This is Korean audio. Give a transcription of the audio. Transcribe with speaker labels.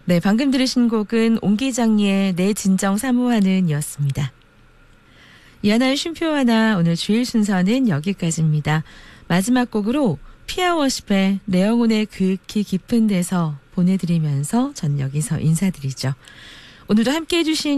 Speaker 1: 네, 방금 들으신 곡은 옹기장리의 내 진정 사모하는 이었습니다. 이하나의 쉼표 하나 오늘 주일 순서는 여기까지입니다. 마지막 곡으로 피아워십의 내 영혼의 극히 깊은 데서 보내드리면서 전 여기서 인사드리죠. 오늘도 함께해 주신